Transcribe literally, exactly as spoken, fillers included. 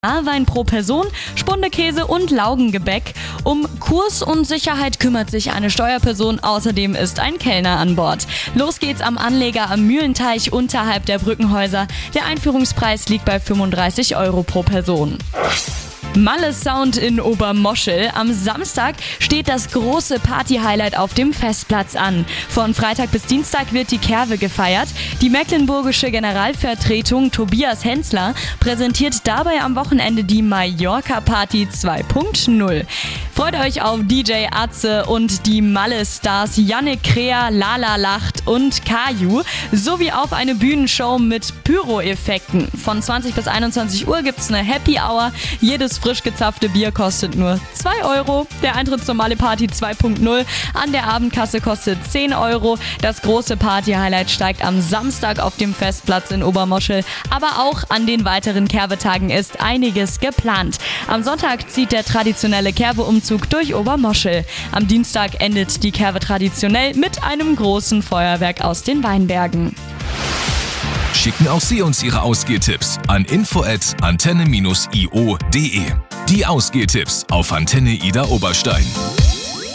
Wein pro Person, Spundekäse und Laugengebäck. Um Kurs und Sicherheit kümmert sich eine Steuerperson, außerdem ist ein Kellner an Bord. Los geht's am Anleger am Mühlenteich unterhalb der Brückenhäuser. Der Einführungspreis liegt bei fünfunddreißig Euro pro Person. Malle Sound in Obermoschel. Am Samstag steht das große Party-Highlight auf dem Festplatz an. Von Freitag bis Dienstag wird die Kerwe gefeiert. Die mecklenburgische Generalvertretung Tobias Hensler präsentiert dabei am Wochenende die Mallorca Party zwei Punkt null. Freut euch auf D J Atze und die Malle-Stars Yannick Krea, Lala Lacht und Kaju sowie auf eine Bühnenshow mit Pyro-Effekten. Von zwanzig bis einundzwanzig Uhr gibt's eine Happy Hour. Jedes frisch gezapfte Bier kostet nur zwei Euro. Der Eintritt zur Malle Party zwei Punkt null an der Abendkasse kostet zehn Euro. Das große Party-Highlight steigt am Samstag auf dem Festplatz in Obermoschel. Aber auch an den weiteren Kerwe-Tagen ist einiges geplant. Am Sonntag zieht der traditionelle Kerwe-Umzug durch Obermoschel. Am Dienstag endet die Kerwe traditionell mit einem großen Feuerwerk aus den Weinbergen. Schicken auch Sie uns Ihre Ausgehtipps an info at antenne dash i o punkt de. Die Ausgehtipps auf Antenne Ida Oberstein.